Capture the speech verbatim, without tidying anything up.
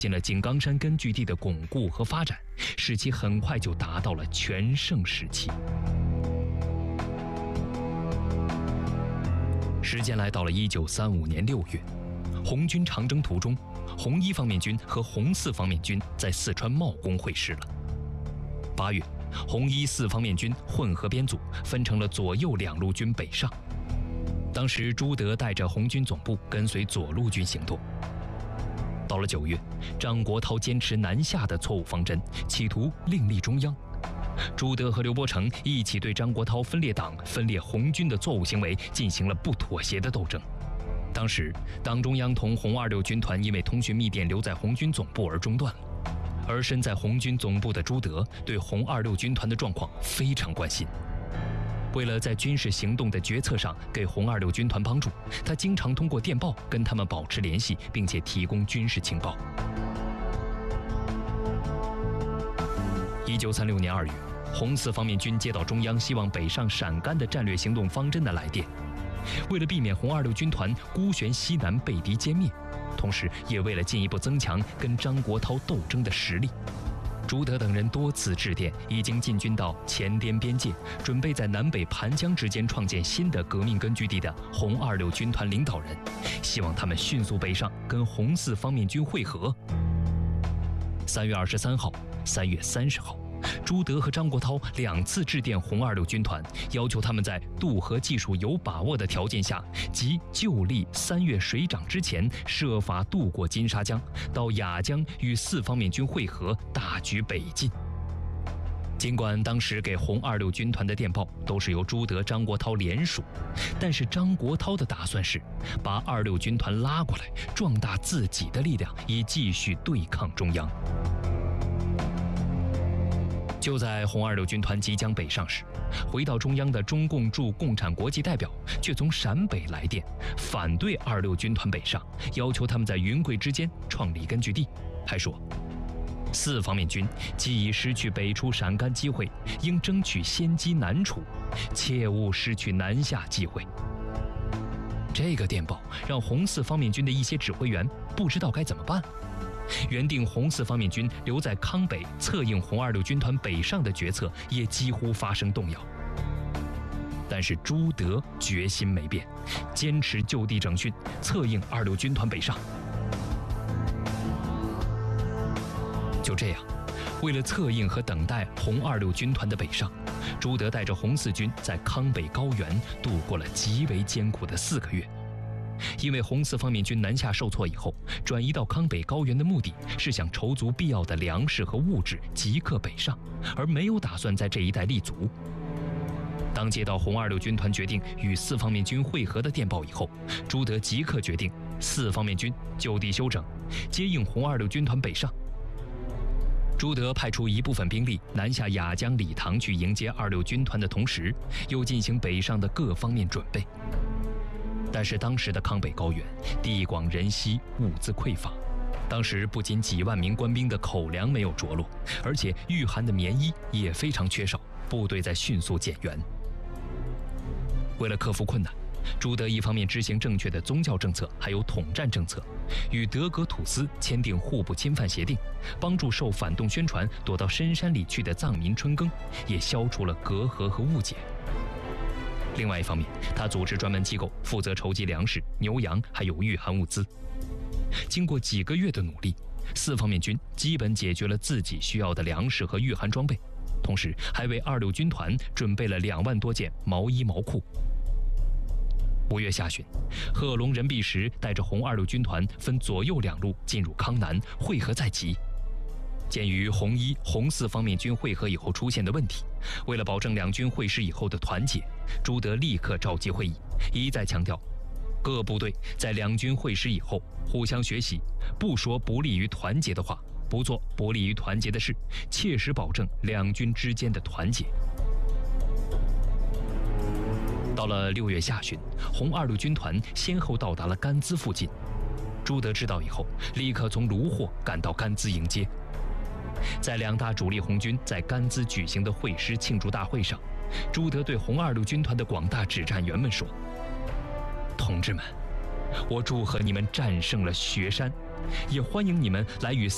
进了井冈山根据地的巩固和发展，使其很快就达到了全盛时期。时间来到了一九三五年六月，红军长征途中，红一方面军和红四方面军在四川茂功会师了。八月，红一四方面军混合编组，分成了左右两路军北上。当时朱德带着红军总部跟随左路军行动。到了九月，张国焘坚持南下的错误方针，企图另立中央。朱德和刘伯承一起对张国焘分裂党、分裂红军的错误行为进行了不妥协的斗争。当时，党中央同红二六军团因为通讯密电留在红军总部而中断了，而身在红军总部的朱德对红二六军团的状况非常关心。为了在军事行动的决策上给红二六军团帮助，他经常通过电报跟他们保持联系，并且提供军事情报。一九三六年二月，红四方面军接到中央希望北上陕甘的战略行动方针的来电。为了避免红二六军团孤悬西南被敌歼灭，同时也为了进一步增强跟张国焘斗争的实力，朱德等人多次致电已经进军到黔滇边界，准备在南北盘江之间创建新的革命根据地的红二六军团领导人，希望他们迅速北上跟红四方面军会合。三月二十三号、三月三十号，朱德和张国焘两次致电红二六军团，要求他们在渡河技术有把握的条件下，即旧历三月水涨之前，设法渡过金沙江，到雅江与四方面军会合，大举北进。尽管当时给红二六军团的电报都是由朱德、张国焘联署，但是张国焘的打算是把二六军团拉过来，壮大自己的力量，以继续对抗中央。就在红二六军团即将北上时，回到中央的中共驻共产国际代表却从陕北来电，反对二六军团北上，要求他们在云贵之间创立根据地，还说四方面军既已失去北出陕甘机会，应争取先机南出，切勿失去南下机会。这个电报让红四方面军的一些指挥员不知道该怎么办。原定红四方面军留在康北策应红二六军团北上的决策也几乎发生动摇。但是朱德决心没变，坚持就地整训，策应二六军团北上。就这样，为了策应和等待红二六军团的北上，朱德带着红四军在康北高原度过了极为艰苦的四个月。因为红四方面军南下受挫以后，转移到康北高原的目的是想筹足必要的粮食和物质，即刻北上，而没有打算在这一带立足。当接到红二六军团决定与四方面军会合的电报以后，朱德即刻决定四方面军就地休整，接应红二六军团北上。朱德派出一部分兵力南下雅江理塘去迎接二六军团的同时，又进行北上的各方面准备。但是当时的康北高原地广人稀，物资匮乏，当时不仅几万名官兵的口粮没有着落，而且御寒的棉衣也非常缺少，部队在迅速减员。为了克服困难，朱德一方面执行正确的宗教政策，还有统战政策，与德格土司签订互不侵犯协定，帮助受反动宣传躲到深山里去的藏民春耕，也消除了隔阂和误解。另外一方面，他组织专门机构负责筹集粮食、牛羊还有御寒物资。经过几个月的努力，四方面军基本解决了自己需要的粮食和御寒装备，同时还为二六军团准备了两万多件毛衣毛裤。五月下旬，贺龙、任弼时带着红二六军团分左右两路进入康南，会合在即。鉴于红一、红四方面军会合以后出现的问题，为了保证两军会师以后的团结，朱德立刻召集会议，一再强调，各部队在两军会师以后互相学习，不说不利于团结的话，不做不利于团结的事，切实保证两军之间的团结。到了六月下旬，红二六军团先后到达了甘孜附近。朱德知道以后，立刻从卢霍赶到甘孜迎接。在两大主力红军在甘孜举行的会师庆祝大会上，朱德对红二六军团的广大指战员们说：“同志们，我祝贺你们战胜了雪山，也欢迎你们来与